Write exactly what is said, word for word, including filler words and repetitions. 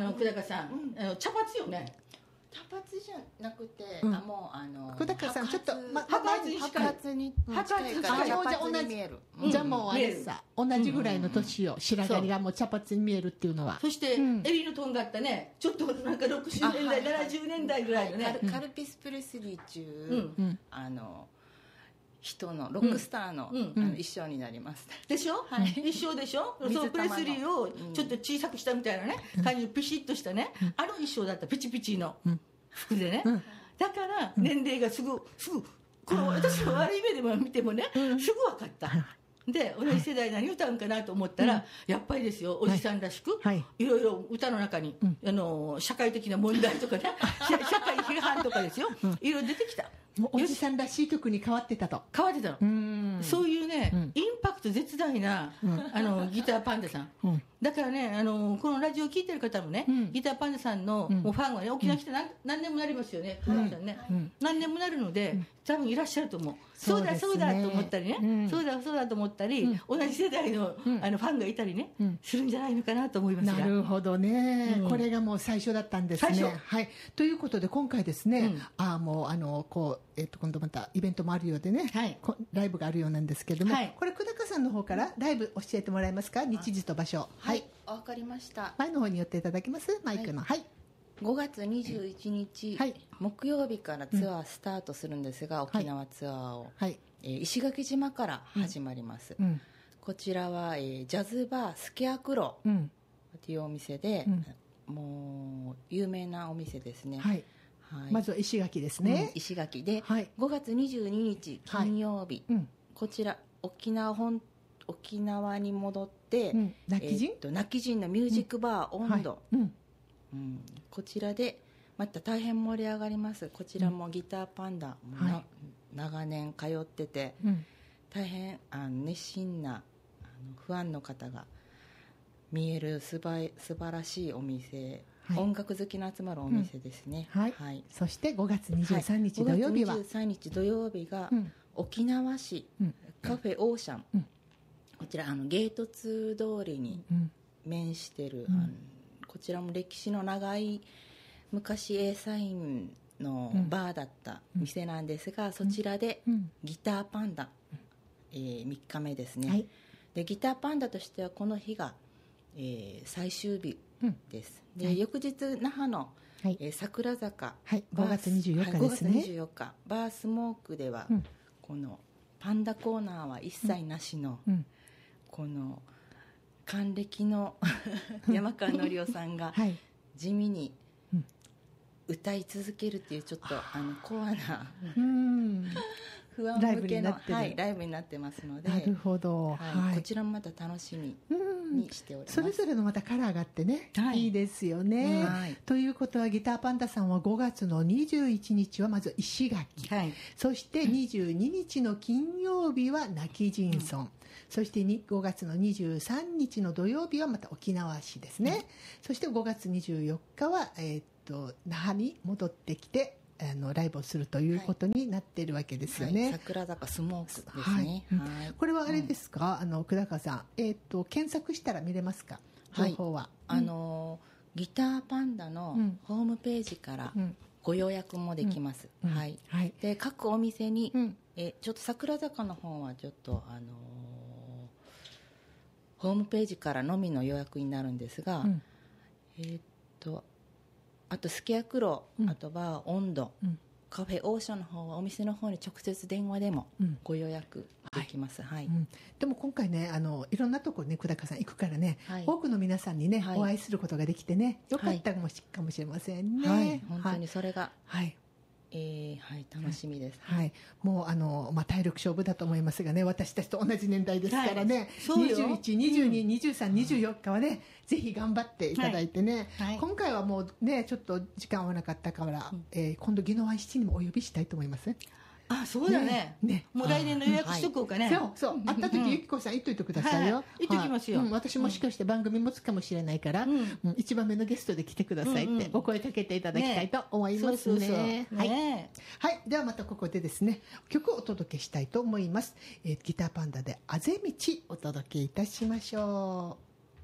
の久高さん、あの茶髪よね。 茶髪じゃなくて、 うん、 あもうあの久高さんちょっとま白髪に近い、 白髪に白近いから髪に近い、 茶髪に見える、 うん、じゃあもうあれさ、同じぐらいの年を、白髪がもう茶髪に見えるっていうのは、 そして、 うん、 襟のとんがったね、ちょっとなんかろくじゅうねんだい、ななじゅうねんだいぐらいのね、 カル、カルピス・プレスリー中、 うん、 あの人のロックスターの、うん、あの衣装になります、 でしょ、はい、衣装でしょ、そうプレスリーをちょっと小さくしたみたいなね、うん、感じのピシッとしたね、うん、あの衣装だった、ピチピチの服でね、うん、だから年齢がすぐすぐこの私の悪い目でも見てもね、すぐ分かった。で同じ世代何歌うんかなと思ったら、はい、やっぱりですよ、おじさんらしく、はい、いろいろ歌の中に、うん、あの社会的な問題とかね社会批判とかですよ、うん、いろいろ出てきた。 もうおじさんらしい曲に変わってたと。 変わってたの。うん、そういうね、うん、インパクト絶大な、うん、あのギターパンダさん、うん、だからね、あのこのラジオを聴いてる方もね、うん、ギターパンダさんの、うん、もうファンはね、沖縄来て何、うん、何年もなりますよね、うん、さんね、うん、何年もなるので、うん、多分いらっしゃると思う。そうだそうだと思ったりね、うん、そうだそうだと思ったり、うん、同じ世代 の,、うん、あのファンがいたりね、うん、するんじゃないのかなと思いますが。 なるほどね、うん、これがもう最初だったんですね。はい、ということで今回ですね、うん、あもうあのこう、えー、と今度またイベントもあるようでね、はい、ライブがあるようなんですけれども、はい、これ久高さんの方からライブ教えてもらえますか、日時と場所。 はい、わ、はい、かりました。 前の方に寄っていただけます、マイクの。はい、はい、 ごがつにじゅういちにち、はい、木曜日からツアースタートするんですが、うん、沖縄ツアーを、はい、えー、石垣島から始まります、うん、こちらは、えー、ジャズバースケアクロというお店で、うん、もう有名なお店ですね。はい、 はい、まずは石垣ですね、 うん、石垣で、はい、ごがつにじゅうににち金曜日、はい、うん、こちら沖縄本沖縄に戻って、うん、 泣き人、 えー、と泣き人のミュージックバー、うん、温度、はい、うん、うん、こちらでまた大変盛り上がります。こちらもギターパンダ、うん、はい、長年通ってて、うん、大変あの熱心なあのファンの方が見えるすば素晴らしいお店、はい、音楽好きの集まるお店ですね、 うん、はい、はい、そしてごがつにじゅうさんにち土曜日は、 はい、ごがつにじゅうさんにち土曜日が、うん、沖縄市、うん、カフェオーシャン、うん、こちらあのゲートツー通りに面してる、うん、あのこちらも歴史の長い昔 A サインのバーだった店なんですが、うん、そちらでギターパンダ、うん、えー、みっかめですね、はい、でギターパンダとしてはこの日が、えー、最終日です、うん、で、はい、翌日那覇の、はい、えー、桜坂、 はい、ごがつにじゅうよっかですね、はい、ごがつにじゅうよっかバースモークでは、うん、このパンダコーナーは一切なしの、うん、この還暦の山川紀夫さんが地味に歌い続けるっていうちょっとあのコアな不安向けのライブになってる、はい、ライブになってますので、 なるほど、 はいはい、こちらもまた楽しみにしております。 それぞれのまたカラーがあってね、はい、いいですよね、はい、ということはギターパンダさんはごがつのにじゅういちにちはまず石垣、はい、そしてにじゅうににちの金曜日は泣き人村、うん、そしてごがつのにじゅうさんにちの土曜日はまた沖縄市ですね、うん、そしてごがつにじゅうよっかは、えー、っと那覇に戻ってきてあのライブをするということになっているわけですよね、はいはい、桜坂スモークですね、 はいはい、これはあれですか、うん、あの久高さん、えー、と検索したら見れますか、情報は。 はい、あのギターパンダのホームページからご予約もできます、うんうん、はいはい、で各お店に、うん、えちょっと桜坂の方はちょっとあのー、ホームページからのみの予約になるんですが、うん、えー、っとあとスケアクロ、うん、あとは温度、うん、カフェオーシャンの方はお店の方に直接電話でもご予約できます、うん、はい、はい、うん、 でも今回ねあのいろんなところね久高さん行くからね、はい、多くの皆さんにね、はい、お会いすることができてねよかったかもし、はい、かもしれませんね、 はい、本当にそれが、 はい、 えーはい、楽しみです、 はいはい、もうあの、まあ、体力勝負だと思いますがね私たちと同じ年代ですからね、はい、にじゅういち、にじゅうに、にじゅうさん、にじゅうよっかはね、うん、ぜひ頑張っていただいてね、はいはい、今回はもうねちょっと時間合わなかったから、うん、えー、今度宜野湾七にもお呼びしたいと思います。 あ、そうだ ね, ね, ねもう来年の予約しとこうかね、 はい、そうそう、会った時、うん、ゆきこさん言っといてくださいよ、はい、 言っときますよ、 はい、うん、私もしかして番組持つかもしれないから、うんうん、一番目のゲストで来てくださいってお声かけていただきたいと思いますね。はい、ではまたここでですね曲をお届けしたいと思います、えー、ギターパンダであぜ道お届けいたしましょう。